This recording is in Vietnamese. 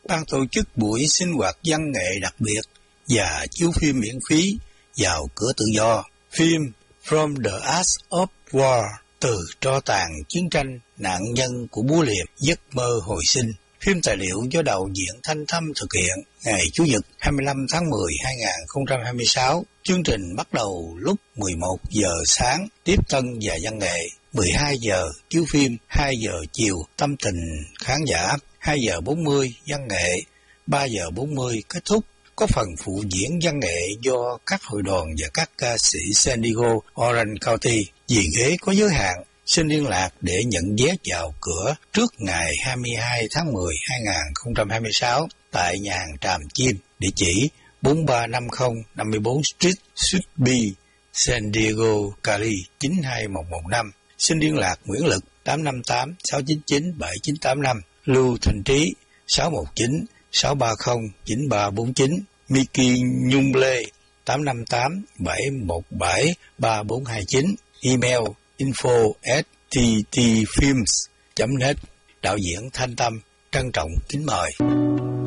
ban tổ chức buổi sinh hoạt văn nghệ đặc biệt và chiếu phim miễn phí vào cửa tự do. Phim From the Ashes of War, từ tro tàn chiến tranh, nạn nhân của búa liềm, giấc mơ hồi sinh. Phim tài liệu do đạo diễn Thanh Thâm thực hiện ngày Chủ nhật 25 tháng 10 2026. Chương trình bắt đầu lúc 11 giờ sáng, tiếp tân và văn nghệ, 12 giờ chiếu phim, 2 giờ chiều tâm tình khán giả, 2 giờ 40 văn nghệ, 3 giờ 40 kết thúc. Có phần phụ diễn văn nghệ do các hội đoàn và các ca sĩ San Diego, Orange County. Vì ghế có giới hạn, xin liên lạc để nhận vé vào cửa trước ngày 22 tháng 10 2026 tại nhà hàng Tràm Chim, địa chỉ 4350 54 Street, Suite B, San Diego, Cali 92115. Xin liên lạc Nguyễn Lực 858 699 7985, Lưu Thành Trí 619 630 9349, Mickey Nhung Lê 858 717 3429, email info@ttfilms.net. Đạo diễn Thanh Tâm trân trọng kính mời.